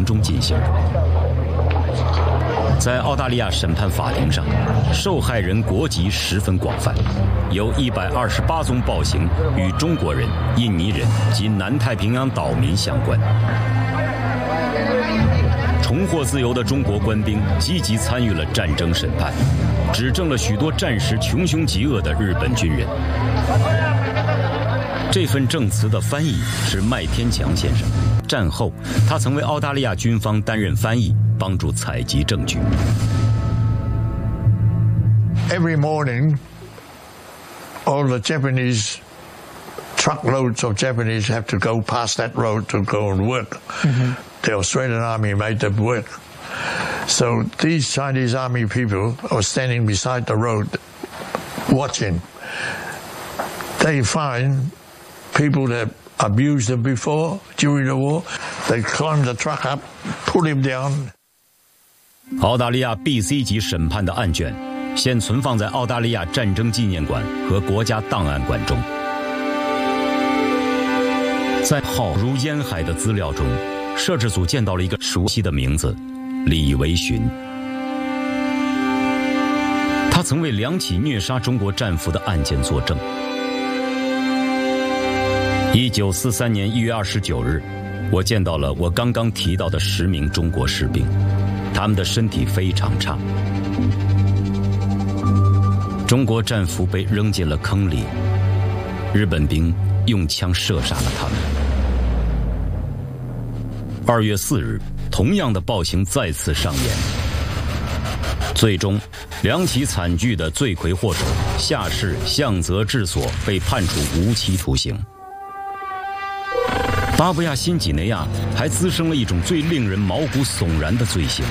中进行。在澳大利亚审判法庭上，受害人国籍十分广泛，有128宗暴行与中国人、印尼人及南太平洋岛民相关。重获自由的中国官兵积极参与了战争审判，指证了许多战时穷凶极恶的日本军人。这份证词的翻译是麦天强先生，战后他曾为澳大利亚军方担任翻译，帮助采集证据。 Every morning, all the Japanese truckloads of Japanese have to go past that road to go and work. The Australian Army made them work. So these Chinese Army people are standing beside the road watching. They find people that abused them before during the war. They climb the truck up, pull him down. 澳大利亚 BC 级审判的案卷现存放在澳大利亚战争纪念馆和国家档案馆中。在浩如烟海的资料中，摄制组见到了一个熟悉的名字李维寻。他曾为2起虐杀中国战俘的案件作证。1943年1月29日，我见到了我刚刚提到的10名中国士兵，他们的身体非常差。中国战俘被扔进了坑里，日本兵用枪射杀了他们。2月4日，同样的暴行再次上演。最终，2起惨剧的罪魁祸首夏氏、向泽治所被判处无期徒刑。巴布亚新几内亚还滋生了一种最令人毛骨悚然的罪行。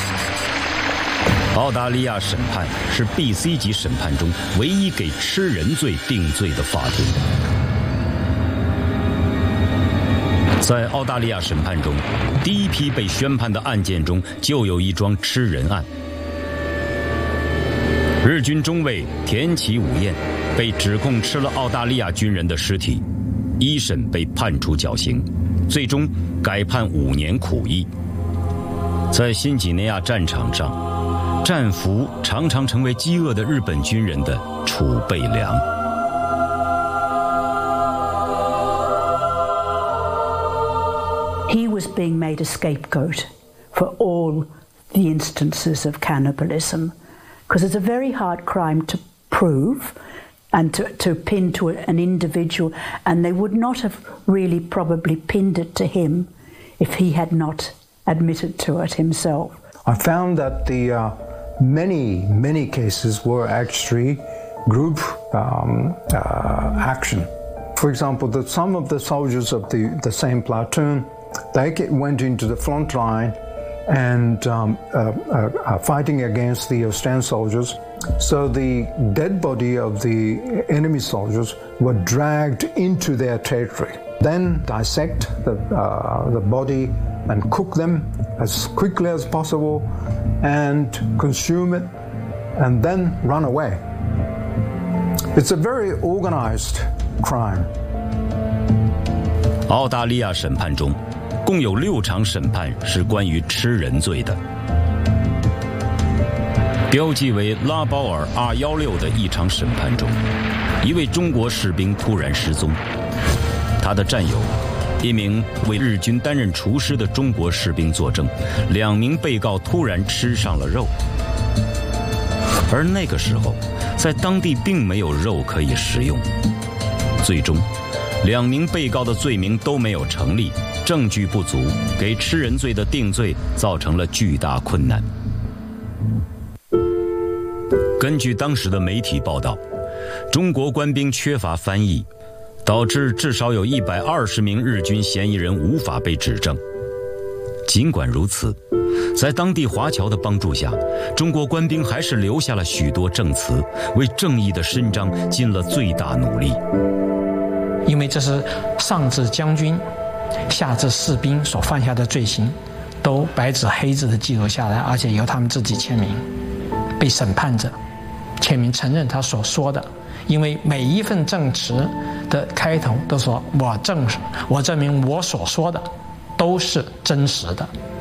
澳大利亚审判是 BC 级审判中唯一给吃人罪定罪的法庭。在澳大利亚审判中，第一批被宣判的案件中就有一桩吃人案。日军中尉田崎武彦被指控吃了澳大利亚军人的尸体，1审被判处绞刑，最终改判5年苦役。在新几内亚战场上，战俘常常成为饥饿的日本军人的储备粮。 He was being made a scapegoat for all the instances of cannibalism, because it's a very hard crime to prove and to pin to an individual, and they would not have really probably pinned it to him if he had not admitted to it himself. I found that the many cases were actually group action. For example, some of the soldiers of the same platoon, they went into the front line and fighting against the Australian soldiers. So the dead body of the enemy soldiers were dragged into their territory. Then dissect the body and cook them as quickly as possible and consume it and then run away. It's a very organized crime. 澳大利亚审判中，共有6场审判是关于吃人罪的。标记为拉包尔 R16的一场审判中，一位中国士兵突然失踪，他的战友一名为日军担任厨师的中国士兵作证，2名被告突然吃上了肉，而那个时候在当地并没有肉可以食用。最终2名被告的罪名都没有成立，证据不足，给吃人罪的定罪造成了巨大困难。根据当时的媒体报道，中国官兵缺乏翻译，导致至少有120名日军嫌疑人无法被指证。尽管如此，在当地华侨的帮助下，中国官兵还是留下了许多证词，为正义的伸张尽了最大努力。 因为这是上至将军，下至士兵所犯下的罪行，都白纸黑字的记录下来，而且由他们自己签名。被审判者签名承认他所说的，因为每一份证词的开头都说我证明我所说的都是真实的。